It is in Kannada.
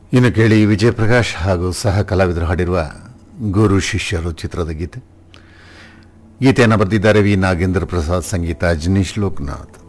ಇನ್ನು ಕೇಳಿ ವಿಜಯ್ ಪ್ರಕಾಶ್ ಹಾಗೂ ಸಹ ಕಲಾವಿದರು ಹಾಡಿರುವ ಗುರು ಶಿಷ್ಯರು ಚಿತ್ರದ ಗೀತೆಯನ್ನು ಬರೆದಿದ್ದಾರೆ ವಿ ನಾಗೇಂದ್ರ ಪ್ರಸಾದ್, ಸಂಗೀತ ಅಜನೀಶ್ ಲೋಕನಾಥ್.